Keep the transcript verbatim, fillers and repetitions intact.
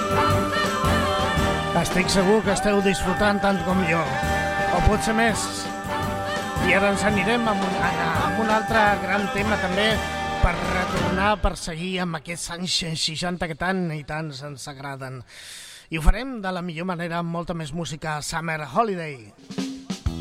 Estic segur que esteu disfrutant tant com jo, o potser més. I ara ens anirem amb un, amb un altre gran tema també per retornar, per seguir amb aquests anys seixanta que tant i tant ens agraden. I ho farem de la millor manera amb molta més música. Summer Holiday.